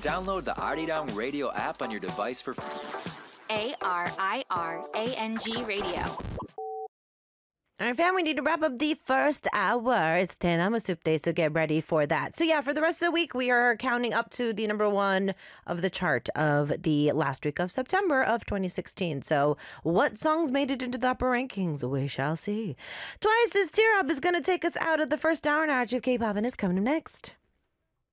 Download the Arirang Radio app on your device for free. ARIRANG Radio. All right, fam, we need to wrap up the first hour. It's 10 Amusup Day, so get ready for that. So yeah, for the rest of the week, we are counting up to the number one of the chart of the last week of September of 2016. So what songs made it into the upper rankings? We shall see. Twice's Tear Up is going to take us out of the first hour, and our of K-pop and is coming up next.